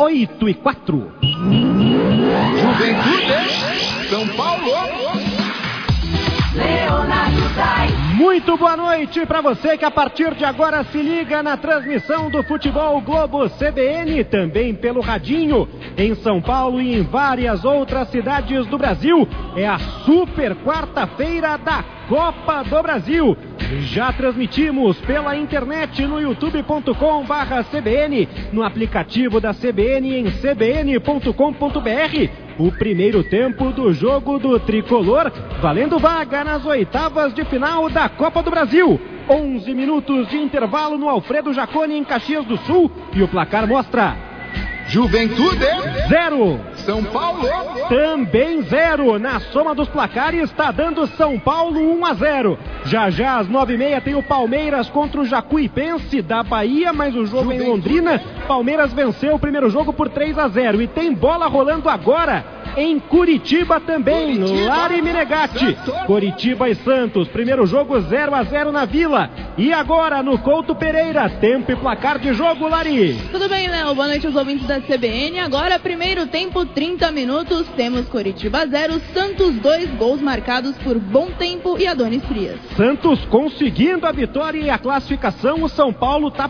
8:04. Juventude, São Paulo. Muito boa noite para você que a partir de agora se liga na transmissão do Futebol Globo CBN, também pelo radinho, em São Paulo e em várias outras cidades do Brasil. É a super quarta-feira da Copa do Brasil. Já transmitimos pela internet no youtube.com/CBN, no aplicativo da CBN em cbn.com.br. O primeiro tempo do jogo do Tricolor, valendo vaga nas oitavas de final da Copa do Brasil. 11 minutos de intervalo no Alfredo Jaconi, em Caxias do Sul, e o placar mostra: Juventude 0, São Paulo também 0. Na soma dos placares está dando São Paulo 1-0. Já às 9h30 tem o Palmeiras contra o Jacuipense da Bahia, mas o jogo é em Londrina. Palmeiras venceu o primeiro jogo por 3-0 e tem bola rolando agora em Curitiba também, Lari Menegatti. Coritiba e Santos, primeiro jogo 0-0 na Vila. E agora no Couto Pereira, tempo e placar de jogo, Lari. Tudo bem, Léo? Boa noite aos ouvintes da CBN. Agora, primeiro tempo, 30 minutos. Temos Coritiba 0, Santos 2, gols marcados por Bom Tempo e Adonis Frias. Santos conseguindo a vitória e a classificação. O São Paulo está